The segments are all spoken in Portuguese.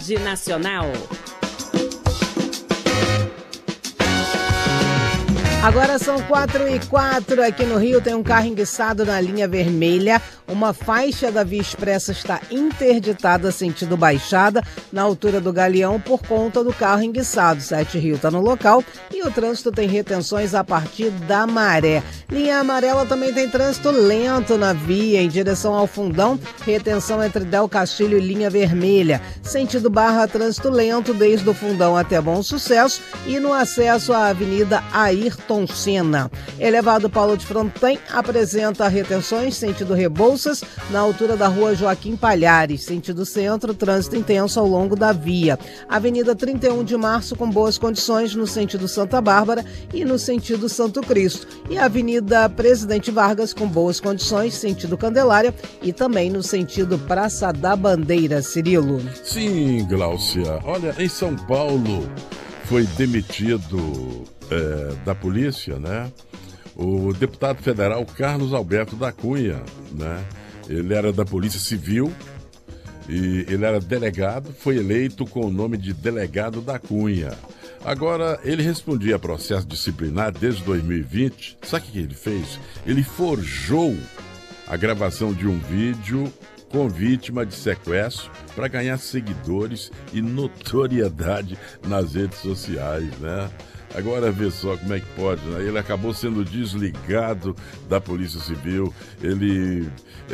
Tarde Nacional. Agora são 4h04, aqui no Rio tem um carro enguiçado na linha vermelha. Uma faixa da Via Expressa está interditada sentido Baixada, na altura do Galeão, por conta do carro enguiçado. 7 Rio está no local e o trânsito tem retenções a partir da Maré. Linha amarela também tem trânsito lento na via, em direção ao Fundão, retenção entre Del Castilho e linha vermelha. Sentido Barra, trânsito lento desde o Fundão até Bom Sucesso e no acesso à Avenida Ayrton Senna. Elevado Paulo de Fronten apresenta retenções sentido Rebouças, na altura da Rua Joaquim Palhares. Sentido Centro, trânsito intenso ao longo da via. Avenida 31 de Março com boas condições no sentido Santa Bárbara e no sentido Santo Cristo. E a Avenida Presidente Vargas com boas condições, sentido Candelária, e também no sentido Praça da Bandeira. Cirilo. Sim, Gláucia. Olha, em São Paulo foi demitido da polícia, né? O deputado federal Carlos Alberto da Cunha, né? Ele era da Polícia Civil e ele era delegado, foi eleito com o nome de delegado da Cunha. Agora, ele respondia a processo disciplinar desde 2020. Sabe o que ele fez? Ele forjou a gravação de um vídeo com vítima de sequestro para ganhar seguidores e notoriedade nas redes sociais, né? Agora vê só como é que pode, né? Ele acabou sendo desligado da Polícia Civil, ele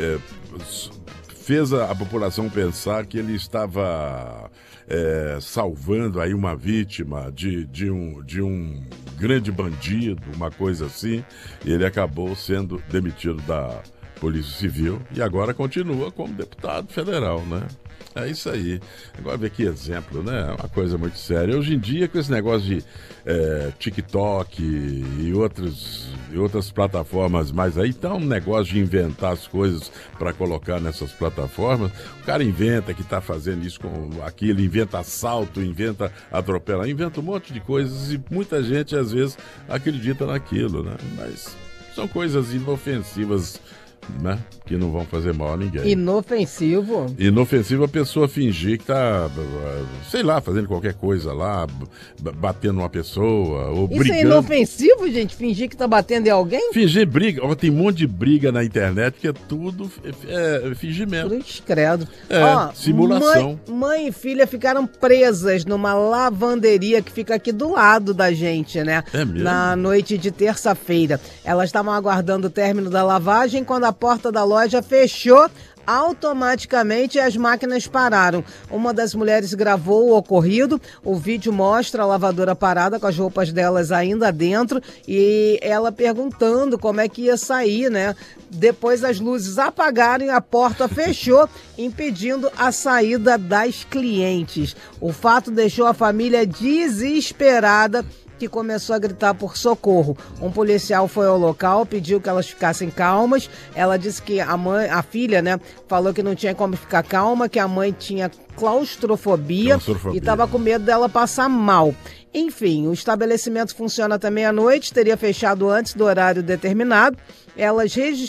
fez a população pensar que ele estava salvando aí uma vítima de um grande bandido, uma coisa assim, e ele acabou sendo demitido da Polícia Civil e agora continua como deputado federal, né? É isso aí. Agora vê que exemplo, né? Uma coisa muito séria. Hoje em dia, com esse negócio de TikTok e outras plataformas mais aí, tá um negócio de inventar as coisas para colocar nessas plataformas. O cara inventa que tá fazendo isso com aquilo, inventa assalto, inventa atropelamento, inventa um monte de coisas e muita gente, às vezes, acredita naquilo, né? Mas são coisas inofensivas, né? Que não vão fazer mal a ninguém. Inofensivo? Inofensivo a pessoa fingir que tá, sei lá, fazendo qualquer coisa lá, batendo uma pessoa, ou brigando. Isso é inofensivo, gente? Fingir que tá batendo em alguém? Fingir briga. Ó, tem um monte de briga na internet que é tudo fingimento. Cruz credo. Simulação. Mãe e filha ficaram presas numa lavanderia que fica aqui do lado da gente, né? É mesmo? Na noite de terça-feira. Elas estavam aguardando o término da lavagem quando a porta da loja fechou. Automaticamente as máquinas pararam. Uma das mulheres gravou o ocorrido. O vídeo mostra a lavadora parada com as roupas delas ainda dentro e ela perguntando como é que ia sair, né? Depois as luzes apagaram e a porta fechou, impedindo a saída das clientes. O fato deixou a família desesperada, que começou a gritar por socorro. Um policial foi ao local, pediu que elas ficassem calmas. Ela disse que a filha, né, falou que não tinha como ficar calma, que a mãe tinha claustrofobia. E estava com medo dela passar mal. Enfim, o estabelecimento funciona até meia-noite, teria fechado antes do horário determinado. Elas registraram